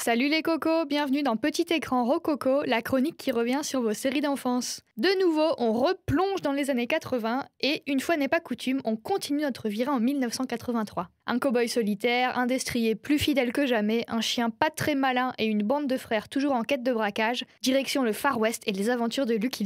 Salut les cocos, bienvenue dans Petit Écran Rococo, la chronique qui revient sur vos séries d'enfance. De nouveau, on replonge dans les années 80 et, une fois n'est pas coutume, on continue notre virée en 1983. Un cow-boy solitaire, un destrier plus fidèle que jamais, un chien pas très malin et une bande de frères toujours en quête de braquage, direction le Far West et les aventures de Lucky